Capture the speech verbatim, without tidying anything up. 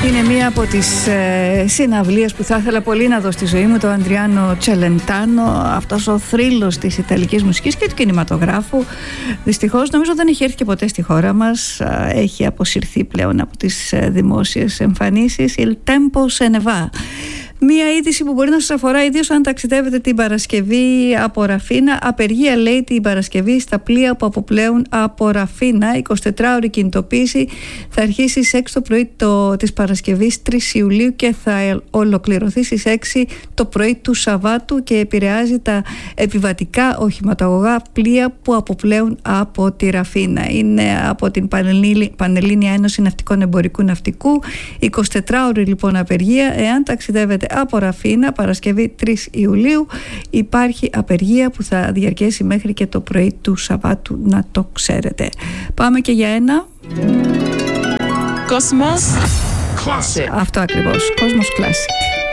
Είναι μία από τις ε, συναυλίες που θα ήθελα πολύ να δω στη ζωή μου, το Αντριάνο Τσελεντάνο, αυτός ο θρύλος της ιταλικής μουσικής και του κινηματογράφου. Δυστυχώς νομίζω δεν έχει έρθει και ποτέ στη χώρα μας, έχει αποσυρθεί πλέον από τις δημόσιες εμφανίσεις. Il tempo se ne va. Μία είδηση που μπορεί να σας αφορά ιδίως αν ταξιδεύετε την Παρασκευή από Ραφίνα. Απεργία, λέει, την Παρασκευή στα πλοία που αποπλέουν από Ραφίνα. εικοσιτετράωρη κινητοποίηση θα αρχίσει στις έξι το πρωί το, της Παρασκευής τρεις Ιουλίου και θα ολοκληρωθεί στις έξι το πρωί του Σαββάτου και επηρεάζει τα επιβατικά οχηματαγωγά πλοία που αποπλέουν από τη Ραφίνα. Είναι από την Πανελλήνια Ένωση Ναυτικών Εμπορικού Ναυτικού. εικοσιτετράωρη λοιπόν απεργία. Εάν ταξιδεύετε από Ραφίνα, Παρασκευή τρεις Ιουλίου, υπάρχει απεργία που θα διαρκέσει μέχρι και το πρωί του Σαββάτου, να το ξέρετε. Πάμε και για ένα Cosmos Classic. Αυτό ακριβώς, Cosmos Classic.